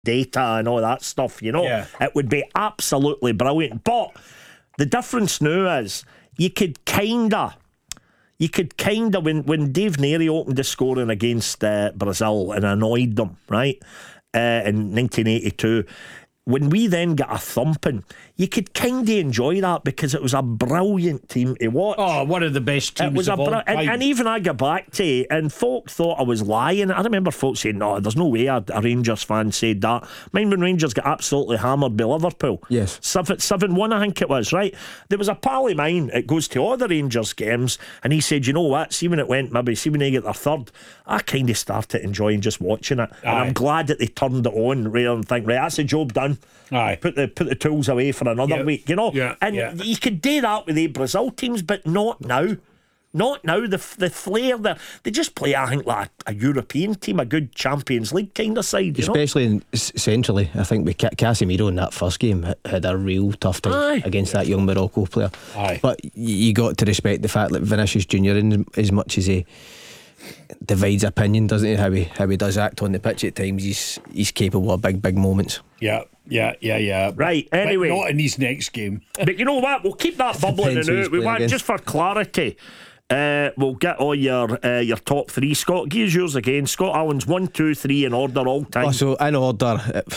data and all that stuff, it would be absolutely brilliant. But the difference now is you could kinda when Dave Neary opened the scoring against Brazil and annoyed them, right, in 1982, when we then got a thumping, you could kind of enjoy that because it was a brilliant team to watch. Oh, one of the best teams it was of all time. And even I got back to it, and folk thought I was lying. I remember folks saying, no, there's no way a Rangers fan said that. Mind when Rangers got absolutely hammered by Liverpool. Yes. 7-1 I think it was, right? There was a pal of mine that goes to all the Rangers games, and he said, you know what, see when they get their third, I kind of started enjoying just watching it. And I'm glad that they turned it on rather than think, right, that's the job done. Aye. Put the tools away for another week, you could do that with the Brazil teams, but not now. Not now. The flair there, they just play, I think, like a European team, a good Champions League kind of side, especially centrally. I think with Casemiro in that first game had a real tough time against that young Morocco player. But you got to respect the fact that Vinicius Junior, in as much as he divides opinion, doesn't he, how he does act on the pitch at times, he's capable of big moments. Yeah. Right, anyway, but not in his next game. But you know what, we'll keep that bubbling out. We want, just for clarity, we'll get all your top three. Scott, give us yours again. Scott Allen's 1, 2, 3 in order all time. So in order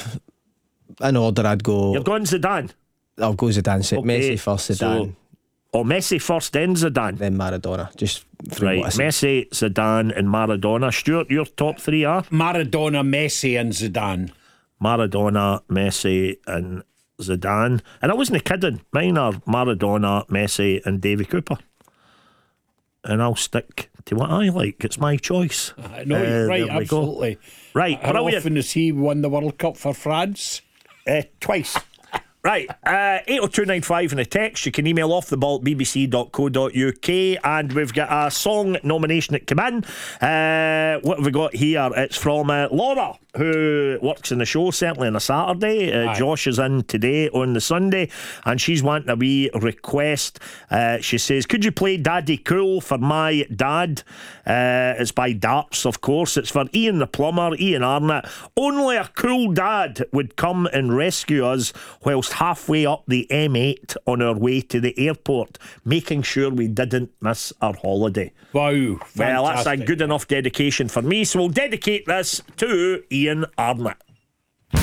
I'd go. You're going Zidane? I'll go Zidane. Okay. Messi first, Zidane. Messi first, then Zidane. Then Maradona. Just right, Messi, Zidane and Maradona. Stuart, your top three are? Maradona, Messi and Zidane. Maradona, Messi and Zidane. And I wasn't kidding. Mine are Maradona, Messi and Davy Cooper. And I'll stick to what I like. It's my choice. No, you're right, absolutely. Right, how often has he won the World Cup for France? Twice. Right, 80295 in the text. You can email offtheball@bbc.co.uk, and we've got a song nomination that came in. What have we got here? It's from Laura, who works in the show, certainly on a Saturday. Josh is in today on the Sunday, and she's wanting a wee request. She says, could you play Daddy Cool for my dad? It's by Darts, of course. It's for Ian the plumber, Ian Arnott. Only a cool dad would come and rescue us whilst halfway up the M8 on our way to the airport, making sure we didn't miss our holiday. Wow, fantastic. Well, that's a good enough dedication for me, so we'll dedicate this to Ian Arnott.